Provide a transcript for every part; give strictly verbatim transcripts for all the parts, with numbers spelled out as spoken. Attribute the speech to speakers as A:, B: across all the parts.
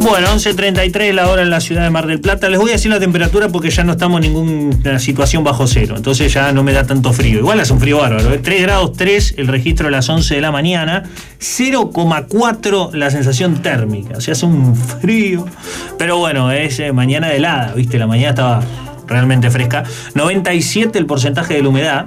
A: Bueno, once treinta y tres la hora en la ciudad de Mar del Plata. Les voy a decir la temperatura porque ya no estamos en ninguna situación bajo cero. Entonces ya no me da tanto frío. Igual hace un frío bárbaro. ¿eh? tres grados tres el registro a las once de la mañana. cero coma cuatro la sensación térmica. O sea, hace un frío. Pero bueno, es eh, mañana de helada, ¿viste? La mañana estaba realmente fresca. noventa y siete el porcentaje de la humedad.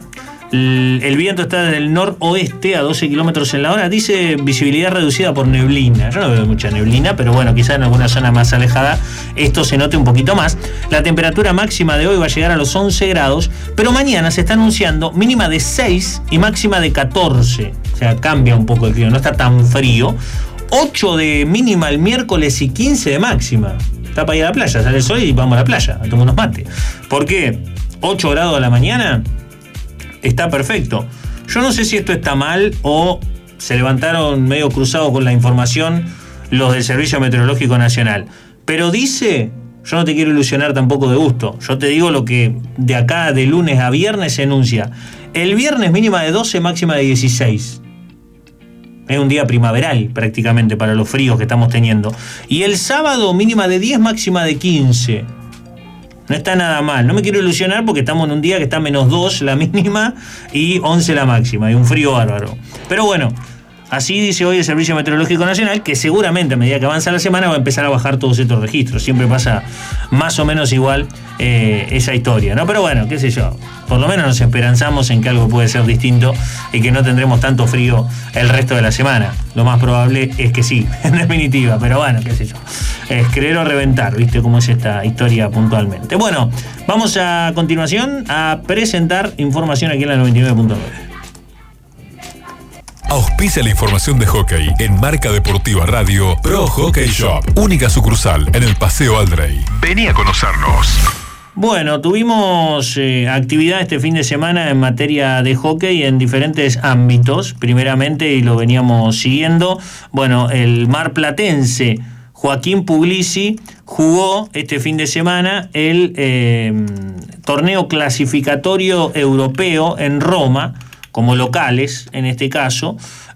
A: El viento está desde el noroeste a doce kilómetros en la hora. Dice visibilidad reducida por neblina. Yo no veo mucha neblina, pero bueno, quizás en alguna zona más alejada esto se note un poquito más. La temperatura máxima de hoy va a llegar a los once grados, pero mañana se está anunciando mínima de seis y máxima de catorce. O sea, cambia un poco el clima, no está tan frío. ocho de mínima el miércoles y quince de máxima. Está para ir a la playa, sale el sol y vamos a la playa a tomar unos mates. ¿Por qué? ocho grados a la mañana. Está perfecto. Yo no sé si esto está mal o se levantaron medio cruzados con la información los del Servicio Meteorológico Nacional. Pero dice, yo no te quiero ilusionar tampoco de gusto, yo te digo lo que de acá de lunes a viernes se enuncia. El viernes mínima de doce, máxima de dieciséis. Es un día primaveral prácticamente para los fríos que estamos teniendo. Y el sábado mínima de diez, máxima de quince. No está nada mal. No me quiero ilusionar porque estamos en un día que está menos dos la mínima y once la máxima. Y un frío bárbaro. Pero bueno, así dice hoy el Servicio Meteorológico Nacional, que seguramente a medida que avanza la semana va a empezar a bajar todos estos registros. Siempre pasa más o menos igual eh, esa historia, ¿no? Pero bueno, qué sé yo. Por lo menos nos esperanzamos en que algo puede ser distinto y que no tendremos tanto frío el resto de la semana. Lo más probable es que sí, en definitiva. Pero bueno, qué sé yo. Es creer o reventar, ¿viste cómo es esta historia puntualmente? Bueno, vamos a continuación a presentar información aquí en la noventa y nueve punto nueve.
B: Auspicia la información de hockey en Marca Deportiva Radio Pro Hockey Shop. Única sucursal en el Paseo Aldrey. Vení a conocernos.
A: Bueno, tuvimos eh, actividad este fin de semana en materia de hockey en diferentes ámbitos. Primeramente, y lo veníamos siguiendo, bueno, el marplatense Joaquín Puglisi jugó este fin de semana el eh, torneo clasificatorio europeo en Roma, como locales en este caso,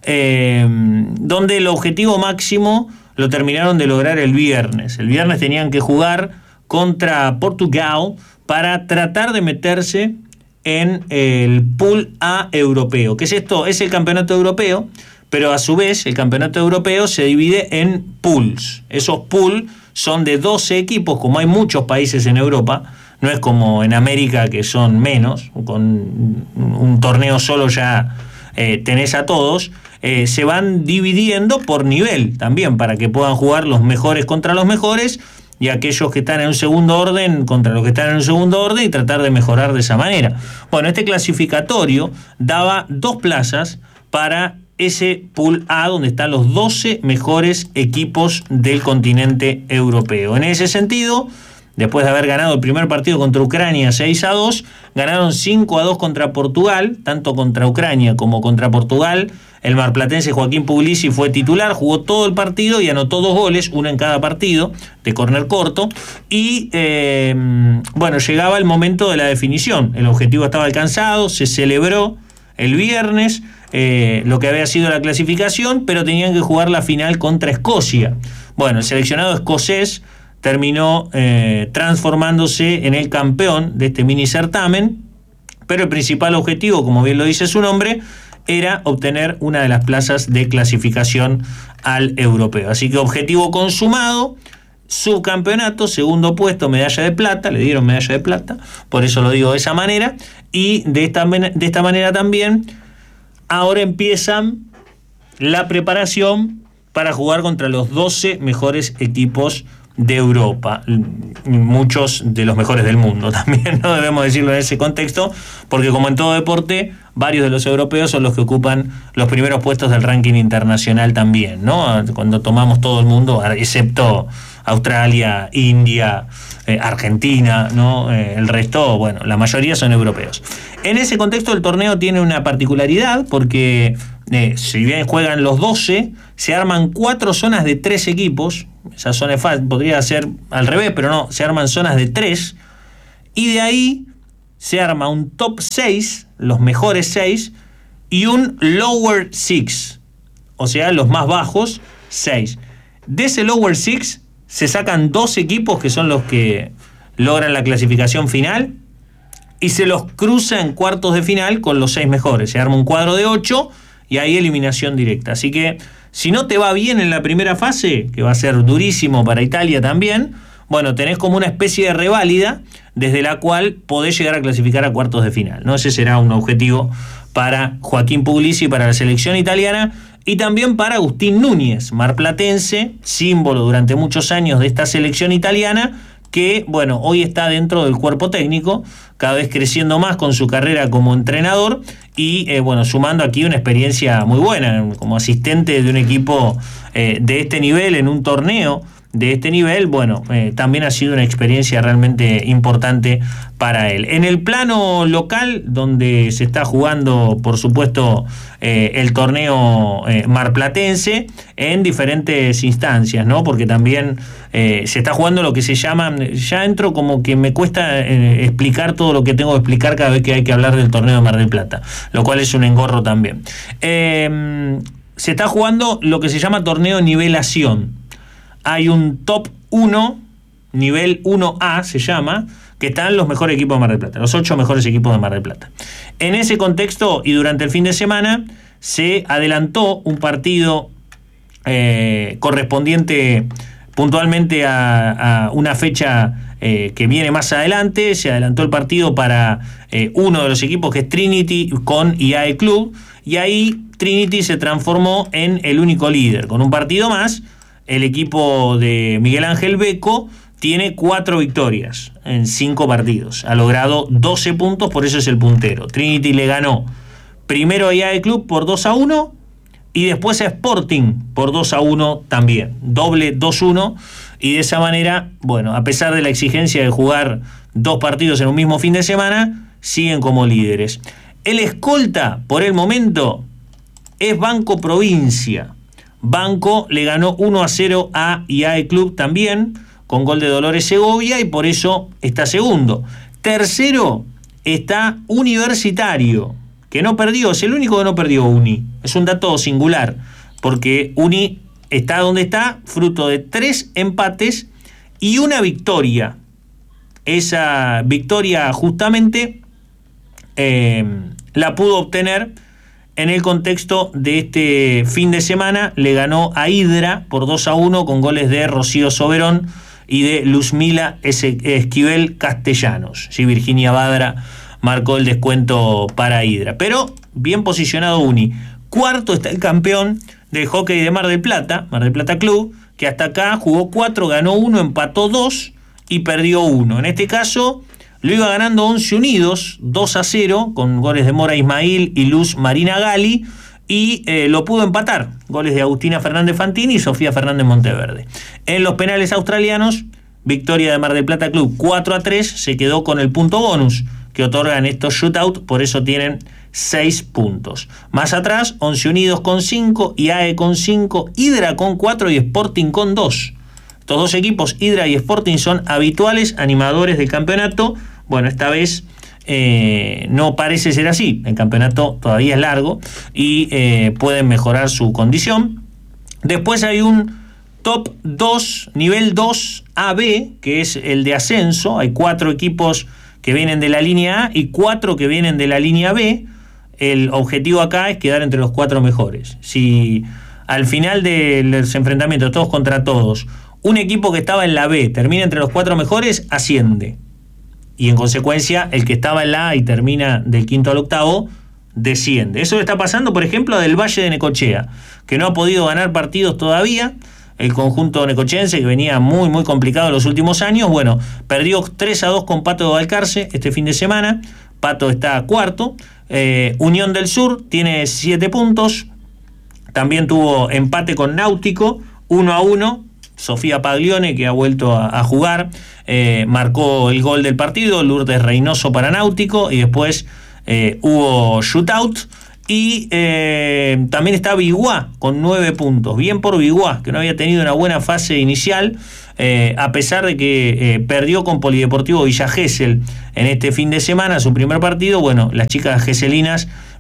A: eh, donde el objetivo máximo lo terminaron de lograr el viernes. El viernes tenían que jugar contra Portugal para tratar de meterse en el Pool A europeo. ¿Qué es esto? Es el campeonato europeo, pero a su vez el campeonato europeo se divide en pools. Esos pools son de doce equipos, como hay muchos países en Europa. No es como en América, que son menos, con un torneo solo ya eh, tenés a todos. Eh, se van dividiendo por nivel también, para que puedan jugar los mejores contra los mejores y aquellos que están en un segundo orden contra los que están en un segundo orden y tratar de mejorar de esa manera. Bueno, este clasificatorio daba dos plazas para ese Pool A, donde están los doce mejores equipos del continente europeo. En ese sentido, después de haber ganado el primer partido contra Ucrania seis a dos, ganaron cinco a dos contra Portugal, tanto contra Ucrania como contra Portugal. El marplatense Joaquín Puglisi fue titular, jugó todo el partido y anotó dos goles, uno en cada partido, de córner corto. Y eh, bueno, llegaba el momento de la definición. El objetivo estaba alcanzado, se celebró el viernes eh, lo que había sido la clasificación, pero tenían que jugar la final contra Escocia. Bueno, el seleccionado escocés terminó eh, transformándose en el campeón de este mini certamen, pero el principal objetivo, como bien lo dice su nombre, era obtener una de las plazas de clasificación al europeo. Así que objetivo consumado, subcampeonato, segundo puesto, medalla de plata, le dieron medalla de plata, por eso lo digo de esa manera, y de esta, de esta manera también ahora empiezan la preparación para jugar contra los doce mejores equipos de Europa, muchos de los mejores del mundo también, no debemos decirlo en ese contexto, porque como en todo deporte, varios de los europeos son los que ocupan los primeros puestos del ranking internacional también, ¿no? Cuando tomamos todo el mundo, excepto Australia, India, eh, Argentina, ¿no? Eh, el resto, bueno, la mayoría son europeos. En ese contexto el torneo tiene una particularidad porque eh, si bien juegan los doce, se arman cuatro zonas de tres equipos. Esa zona es fácil, podría ser al revés, pero no, se arman zonas de tres y de ahí se arma un top seis, los mejores seis, y un lower six, o sea, los más bajos seis. De ese lower six se sacan dos equipos que son los que logran la clasificación final y se los cruza en cuartos de final con los seis mejores. Se arma un cuadro de ocho y hay eliminación directa. Así que si no te va bien en la primera fase, que va a ser durísimo para Italia también, bueno, tenés como una especie de reválida desde la cual podés llegar a clasificar a cuartos de final, ¿no? Ese será un objetivo para Joaquín Puglisi, para la selección italiana, y también para Agustín Núñez, marplatense, símbolo durante muchos años de esta selección italiana, que, bueno, hoy está dentro del cuerpo técnico, cada vez creciendo más con su carrera como entrenador y, eh, bueno, sumando aquí una experiencia muy buena como asistente de un equipo eh, de este nivel en un torneo de este nivel. Bueno, eh, también ha sido una experiencia realmente importante para él. En el plano local, donde se está jugando, por supuesto, eh, el torneo eh, marplatense, en diferentes instancias, ¿no? Porque también eh, se está jugando lo que se llama, ya entro como que me cuesta eh, explicar todo lo que tengo que explicar cada vez que hay que hablar del torneo de Mar del Plata, lo cual es un engorro también. Eh, se está jugando lo que se llama torneo nivelación. Hay un top uno, nivel uno A se llama, que están los mejores equipos de Mar del Plata, los ocho mejores equipos de Mar del Plata. En ese contexto y durante el fin de semana se adelantó un partido eh, correspondiente puntualmente a, a una fecha eh, que viene más adelante. Se adelantó el partido para eh, uno de los equipos, que es Trinity, con I A E Club, y ahí Trinity se transformó en el único líder. Con un partido más, el equipo de Miguel Ángel Beco tiene cuatro victorias en cinco partidos. Ha logrado doce puntos, por eso es el puntero. Trinity le ganó primero a I A E Club por dos a uno y después a Sporting por dos a uno también. Doble dos uno. Y de esa manera, bueno, a pesar de la exigencia de jugar dos partidos en un mismo fin de semana, siguen como líderes. El escolta, por el momento, es Banco Provincia. Banco le ganó uno a cero a I A E Club también, con gol de Dolores Segovia, y por eso está segundo. Tercero está Universitario, que no perdió, es el único que no perdió Uni. Es un dato singular, porque Uni está donde está, fruto de tres empates y una victoria. Esa victoria justamente eh, la pudo obtener en el contexto de este fin de semana. Le ganó a Hydra por dos a uno con goles de Rocío Soberón y de Luzmila Esquivel Castellanos. Sí, Virginia Badra marcó el descuento para Hydra. Pero bien posicionado Uni. Cuarto está el campeón del hockey de Mar del Plata, Mar del Plata Club, que hasta acá jugó cuatro, ganó uno, empató dos y perdió uno. En este caso lo iba ganando Once Unidos, dos a cero, con goles de Mora Ismail y Luz Marina Gali, y eh, lo pudo empatar, goles de Agustina Fernández Fantini y Sofía Fernández Monteverde. En los penales australianos, victoria de Mar del Plata Club cuatro a tres, se quedó con el punto bonus que otorgan estos shootouts, por eso tienen seis puntos. Más atrás, Once Unidos con cinco, I A E con cinco, Hydra con cuatro y Sporting con dos. Estos dos equipos, Hydra y Sporting, son habituales animadores del campeonato. Bueno, esta vez eh, no parece ser así. El campeonato todavía es largo y eh, pueden mejorar su condición. Después hay un top dos, nivel dos A B, que es el de ascenso. Hay cuatro equipos que vienen de la línea A y cuatro que vienen de la línea B. El objetivo acá es quedar entre los cuatro mejores. Si al final de los enfrentamientos, todos contra todos, un equipo que estaba en la B termina entre los cuatro mejores, asciende. Y en consecuencia, el que estaba en la A y termina del quinto al octavo, desciende. Eso le está pasando, por ejemplo, a Del Valle de Necochea, que no ha podido ganar partidos todavía. El conjunto necochense, que venía muy, muy complicado en los últimos años, bueno, perdió tres a dos con Pato de Balcarce este fin de semana. Pato está cuarto. Eh, Unión del Sur tiene siete puntos. También tuvo empate con Náutico, uno a uno. Sofía Paglione, que ha vuelto a, a jugar, eh, marcó el gol del partido. Lourdes Reynoso para Náutico, y después eh, hubo shootout. Y eh, también está Biguá con nueve puntos. Bien por Biguá, que no había tenido una buena fase inicial, eh, a pesar de que eh, perdió con Polideportivo Villa Gesell en este fin de semana su primer partido. Bueno, las chicas geselinas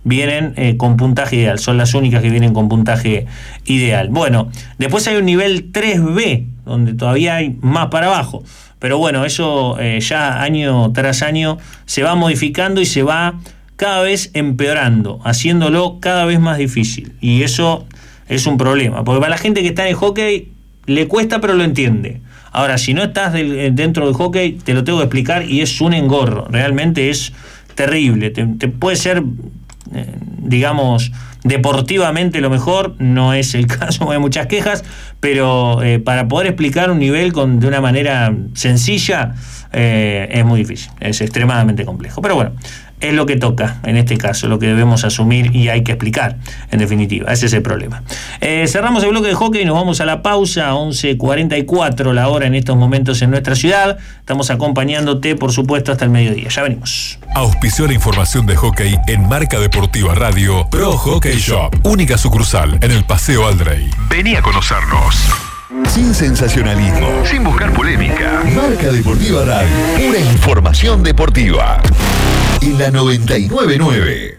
A: vienen eh, con puntaje ideal, son las únicas que vienen con puntaje ideal. Bueno, después hay un nivel tres B, donde todavía hay más para abajo, pero bueno, eso eh, ya año tras año se va modificando y se va cada vez empeorando, haciéndolo cada vez más difícil, y eso es un problema, porque para la gente que está en el hockey le cuesta, pero lo entiende. Ahora, si no estás del, dentro del hockey, te lo tengo que explicar y es un engorro, realmente es terrible. Te, te puede ser, eh, digamos, deportivamente lo mejor, no es el caso, hay muchas quejas, pero eh, para poder explicar un nivel con, de una manera sencilla, eh, es muy difícil, es extremadamente complejo. Pero bueno, es lo que toca en este caso, lo que debemos asumir y hay que explicar, en definitiva, ese es el problema. Eh, cerramos el bloque de hockey y nos vamos a la pausa, once cuarenta y cuatro la hora en estos momentos en nuestra ciudad. Estamos acompañándote, por supuesto, hasta el mediodía. Ya venimos.
B: Auspició la información de hockey en Marca Deportiva Radio Pro Hockey Shop, única sucursal en el Paseo Aldrey. Vení a conocernos.
C: Sin sensacionalismo, sin buscar polémica. Marca Deportiva Radio, pura información deportiva. En la noventa y nueve punto nueve.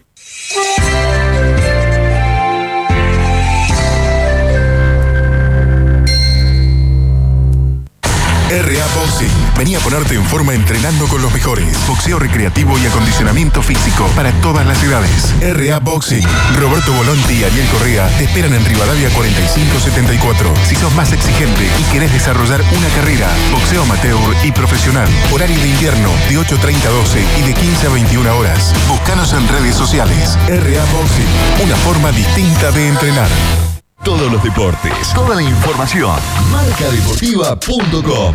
B: R A Boxing. Vení a ponerte en forma entrenando con los mejores. Boxeo recreativo y acondicionamiento físico para todas las edades. R A Boxing. Roberto Volonti y Ariel Correa te esperan en Rivadavia cuarenta y cinco setenta y cuatro. Si sos más exigente y querés desarrollar una carrera, boxeo amateur y profesional. Horario de invierno de ocho treinta a doce y de quince a veintiuna horas. Búscanos en redes sociales. R A Boxing. Una forma distinta de entrenar.
C: Todos los deportes, toda la información. marca deportiva punto com.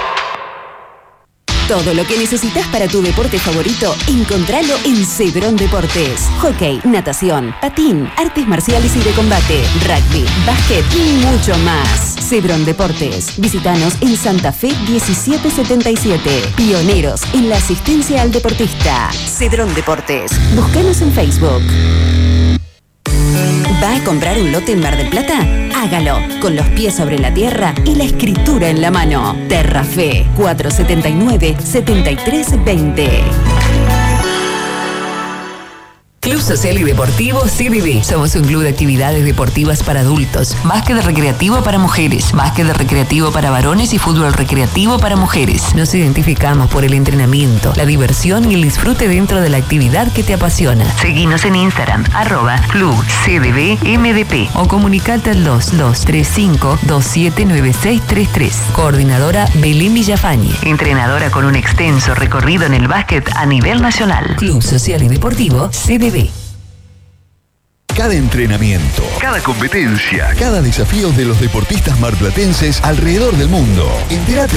D: Todo lo que necesitas para tu deporte favorito, encontralo en Cedrón Deportes. Hockey, natación, patín, artes marciales y de combate, rugby, básquet y mucho más. Cedrón Deportes. Visítanos en Santa Fe diecisiete setenta y siete. Pioneros en la asistencia al deportista. Cedrón Deportes. Búscanos en Facebook. ¿Va a comprar un lote en Mar del Plata? Hágalo, con los pies sobre la tierra y la escritura en la mano. Terrafe, cuatrocientos setenta y nueve, setenta y tres veinte. Club Social y Deportivo C D D. Somos un club de actividades deportivas para adultos, básquet recreativo para mujeres, básquet recreativo para varones y fútbol recreativo para mujeres. Nos identificamos por el entrenamiento, la diversión y el disfrute dentro de la actividad que te apasiona. Seguinos en Instagram, arroba Club C D D M D P o comunicate al dos dos tres cinco dos siete nueve seis tres tres. Coordinadora Belén Villafañe, entrenadora con un extenso recorrido en el básquet a nivel nacional. Club Social y Deportivo C D D.
C: Cada entrenamiento, cada competencia, cada desafío de los deportistas marplatenses alrededor del mundo. Entérate